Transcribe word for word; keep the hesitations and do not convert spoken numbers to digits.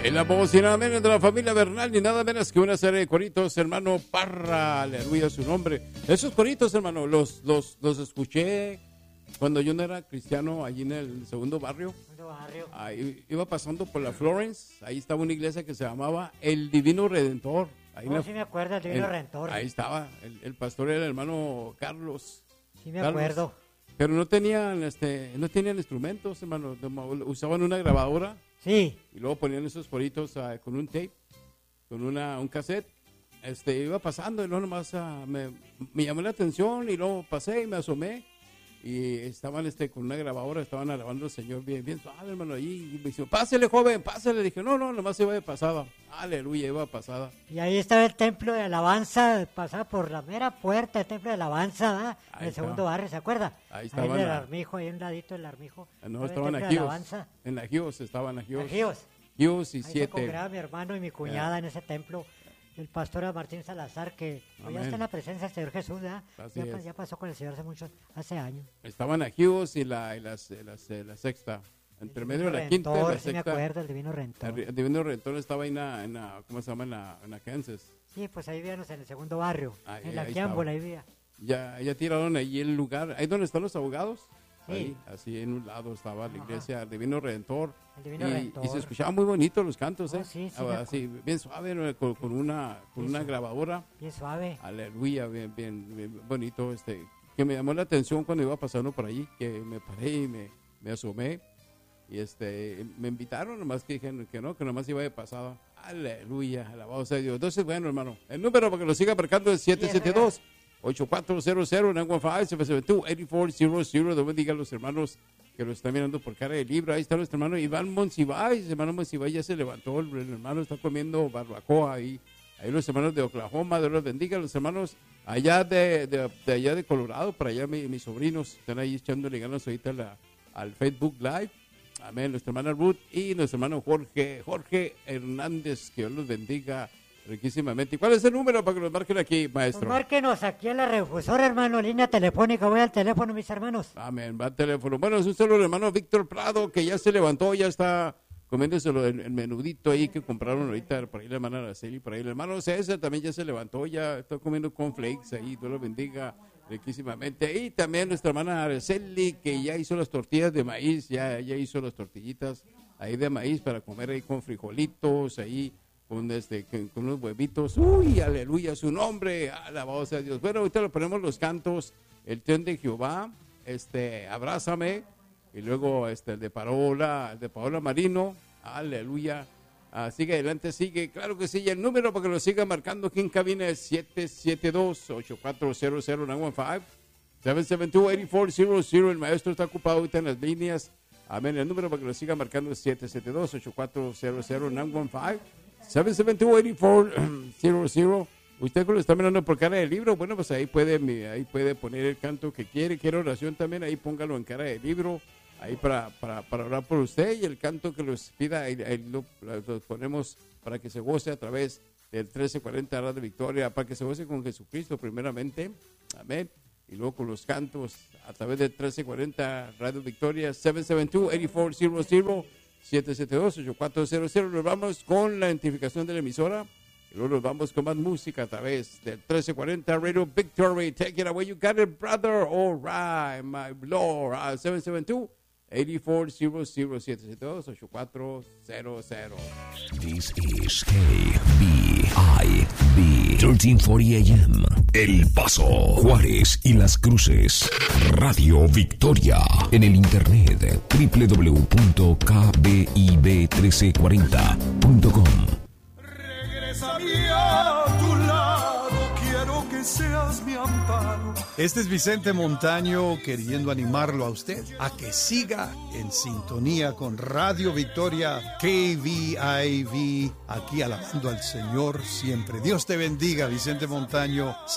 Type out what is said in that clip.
En la voz y nada menos de la familia Bernal, ni nada menos que una serie de coritos, hermano Parra, aleluya su nombre. Esos coritos, hermano, los, los, los escuché cuando yo no era cristiano, allí en el segundo barrio. Segundo barrio. Ahí, iba pasando por la Florence, ahí estaba una iglesia que se llamaba El Divino Redentor. Ahí Oh, la- sí me acuerdo, el Divino el- Redentor. Ahí estaba, el, el pastor era el hermano Carlos. Sí me Carlos. acuerdo. Pero no tenían, este, no tenían instrumentos, hermano. Usaban una grabadora Sí. y luego ponían esos coritos ah, con un tape, con una, un cassette. Este, iba pasando y luego nomás ah, me, me llamó la atención y luego pasé y me asomé. Y estaban este, con una grabadora, estaban alabando al Señor bien, bien suave, hermano. Allí y me dijo, pásele, joven, pásele. Dije, no, no, nomás iba de pasada. Aleluya, iba de pasada. Y ahí estaba el templo de alabanza, pasaba por la mera puerta del templo de alabanza, ¿verdad? Ahí En el estaba. segundo barrio, ¿se acuerda? Ahí estaban en el la- Armijo, ahí a un ladito del Armijo. No, estaba el estaban templo aquí. de alabanza. En la Gios, estaban aquí. Ajíos. Gios y Ahí se siete. congregaba mi hermano y mi cuñada en ese templo. El pastor era Martín Salazar, que hoy ya Amén. está en la presencia del Señor Jesús, ¿verdad? Así Ya, pa- es. ya pasó con el Señor hace muchos, hace años. Estaban la Gios y la, y las, eh, las, eh, la sexta. Entre medio de la quinta y la Redentor, sí me sexta. acuerdo, el Divino Redentor. El Divino Redentor estaba ahí en la, en la- ¿cómo se llama? En la, en la Kansas. Sí, pues ahí vivíamos en el segundo barrio, Ahí- en la ahí Quiámbola, estaba. ahí vivía. Ya, ya tiraron ahí el lugar, ahí donde están los abogados. Sí. Ahí, así en un lado estaba la Ajá. iglesia del Divino Redentor. El Divino y, Redentor. y se escuchaban muy bonitos los cantos, Oh, ¿eh? sí, sí, Ah, me así, bien suave, ¿no? con, con una, con una Eso. grabadora. Bien suave. Aleluya, bien, bien, bien bonito. Este, que me llamó la atención cuando iba pasando por allí, que me paré y me, me asomé. Y este, me invitaron, nomás que dijeron que no, que nomás iba de pasada. Aleluya, alabado sea Dios. Entonces, bueno, hermano, el número para que lo siga marcando es siete siete dos, ocho cuatro cero cero, nueve uno cinco, siete siete dos, ocho cuatro cero cero. Dios bendiga a los hermanos que lo están mirando por cara de libro. Ahí está nuestro hermano Iván Monsiváis. Hermano Monsiváis ya se levantó, el, el hermano está comiendo barbacoa ahí. Ahí los hermanos de Oklahoma, Dios los bendiga. Los hermanos allá de, de, de allá de Colorado, para allá mi- mis sobrinos están ahí echándole ganas ahorita a la- al Facebook Live. Amén. Nuestra hermana Ruth y nuestro hermano Jorge, Jorge Hernández, que Dios los bendiga riquísimamente. ¿Y cuál es el número para que los marquen aquí, Pues maestro? márquenos aquí en la refusora, hermano, línea telefónica. Voy al teléfono, mis hermanos. Amén, va al teléfono. Bueno, es un saludo al hermano Víctor Prado, que ya se levantó, ya está comiéndoselo el, el menudito ahí que compraron ahorita, por ahí la hermana Araceli, por ahí el hermano César también ya se levantó, ya está comiendo cornflakes ahí, Dios lo bendiga riquísimamente. Y también nuestra hermana Araceli, que ya hizo las tortillas de maíz, ya, ya hizo las tortillitas ahí de maíz para comer ahí con frijolitos, ahí con, este, con, con unos huevitos. Uy, aleluya, su nombre, alabado sea Dios. Bueno, ahorita le ponemos los cantos, el tren de Jehová, este, abrázame, y luego este, el de Paola, el de Paola Marino, aleluya. Ah, sigue adelante, sigue, claro que sí, y el número para que lo siga marcando aquí en cabina es siete siete dos, ocho cuatro cero cero, nueve uno cinco, siete siete dos, ocho cuatro cero cero. El maestro está ocupado ahorita en las líneas. Amén. El número para que lo siga marcando es siete siete dos, ocho cuatro cero cero, nueve uno cinco, siete siete dos, ocho cuatro cero cero. Usted que lo está mirando por cara de libro, bueno, pues ahí puede, mi- ahí puede poner el canto que quiere. Quiere oración también, ahí póngalo en cara de libro, ahí para, para, para orar por usted. Y el canto que los pida, ahí, ahí lo, lo ponemos para que se goce a través del trece cuarenta Radio Victoria, para que se goce con Jesucristo primeramente. Amén. Y luego con los cantos a través del trece cuarenta Radio Victoria, siete siete dos, ocho cuatro cero cero, siete siete dos, ocho cuatro cero cero. Nos vamos con la identificación de la emisora. Y luego nos vamos con más música a través del trece cuarenta Radio Victory. Take it away, you got it, brother. All right, my lord. Uh, siete siete dos, ocho cuatro cero cero, siete siete dos, ocho cuatro cero cero. This is K B I B thirteen forty A M. El Paso, Juárez y Las Cruces. Radio Victoria. En el internet w w w punto k b i b mil trescientos cuarenta punto com. Regrésame a tu lado, quiero que seas mi amparo. Este es Vicente Montaño queriendo animarlo a usted a que siga en sintonía con Radio Victoria K V I V, aquí alabando al Señor siempre. Dios te bendiga, Vicente Montaño.